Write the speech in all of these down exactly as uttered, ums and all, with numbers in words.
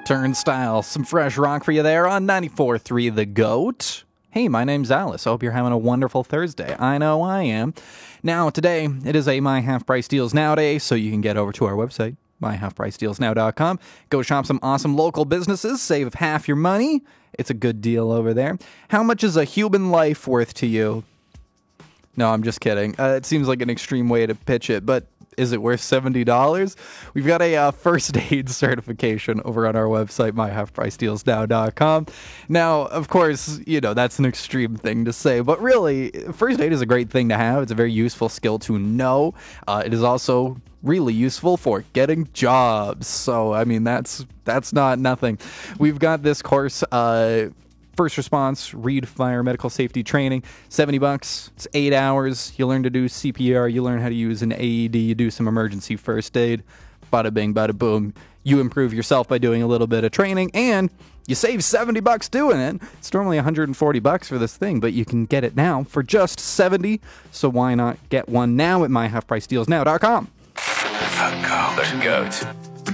Turnstile, some fresh rock for you there on ninety-four point three The Goat. Hey, my name's Alice. I hope you're having a wonderful Thursday. I know I am. Now, today, it is a My Half Price Deals Now day, so you can get over to our website, my half price deals now dot com. Go shop some awesome local businesses, save half your money. It's a good deal over there. How much is a human life worth to you? No, I'm just kidding. Uh, it seems like an extreme way to pitch it, but is it worth seventy dollars? We've got a uh, first aid certification over on our website, my half price deals now dot com. Now, of course, you know, that's an extreme thing to say, but really, first aid is a great thing to have. It's a very useful skill to know. Uh, it is also really useful for getting jobs. So, I mean, that's that's not nothing. We've got this course, uh, First Response, Read Fire Medical Safety Training, seventy bucks. It's eight hours. You learn to do C P R. You learn how to use an A E D. You do some emergency first aid. Bada bing, bada boom. You improve yourself by doing a little bit of training, and you save seventy bucks doing it. It's normally one hundred forty bucks for this thing, but you can get it now for just seventy. So why not get one now at my half price deals now dot com? The Goat.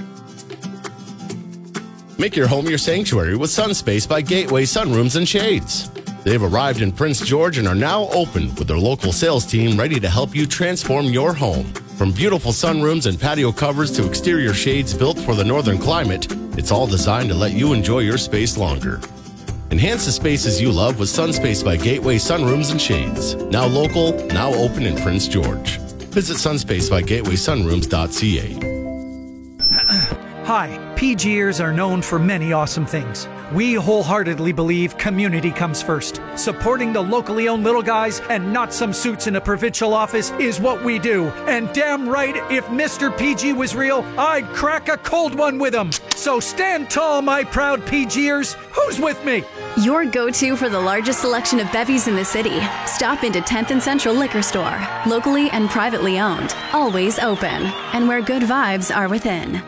Make your home your sanctuary with Sunspace by Gateway Sunrooms and Shades. They've arrived in Prince George and are now open with their local sales team ready to help you transform your home. From beautiful sunrooms and patio covers to exterior shades built for the northern climate, it's all designed to let you enjoy your space longer. Enhance the spaces you love with Sunspace by Gateway Sunrooms and Shades. Now local, now open in Prince George. Visit sunspace by gateway sunrooms dot c a. Hi, P G ears are known for many awesome things. We wholeheartedly believe community comes first. Supporting the locally owned little guys and not some suits in a provincial office is what we do. And damn right, if Mister P G was real, I'd crack a cold one with him. So stand tall, my proud P G ears. Who's with me? Your go-to for the largest selection of bevies in the city. Stop into tenth and Central Liquor Store. Locally and privately owned. Always open. And where good vibes are within.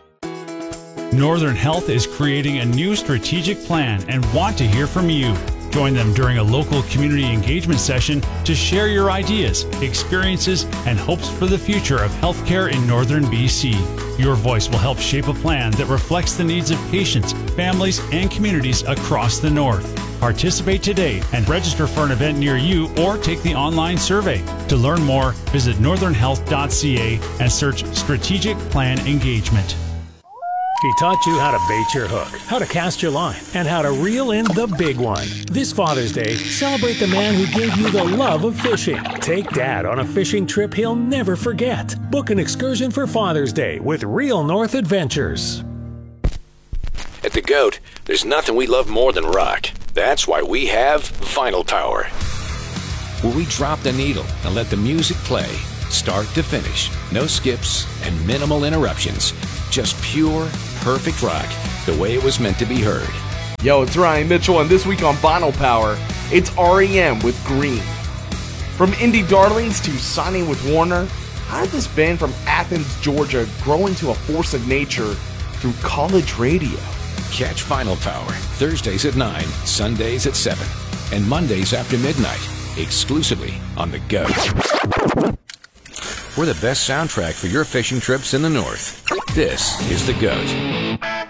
Northern Health is creating a new strategic plan and want to hear from you. Join them during a local community engagement session to share your ideas, experiences, and hopes for the future of healthcare in Northern B C. Your voice will help shape a plan that reflects the needs of patients, families, and communities across the North. Participate today and register for an event near you or take the online survey. To learn more, visit northern health dot c a and search Strategic Plan Engagement. He taught you how to bait your hook, how to cast your line, and how to reel in the big one. This Father's Day, celebrate the man who gave you the love of fishing. Take Dad on a fishing trip he'll never forget. Book an excursion for Father's Day with Real North Adventures. At The Goat, there's nothing we love more than rock. That's why we have Vinyl Power, where we drop the needle and let the music play, start to finish. No skips and minimal interruptions. Just pure, perfect rock, the way it was meant to be heard. Yo, it's Ryan Mitchell, and this week on Vinyl Power, it's R E M with Green. From indie darlings to signing with Warner, how did this band from Athens, Georgia grow into a force of nature through college radio? Catch Vinyl Power Thursdays at nine, Sundays at seven, and Mondays after midnight, exclusively on The Goat. We're the best soundtrack for your fishing trips in the North. This is The Goat.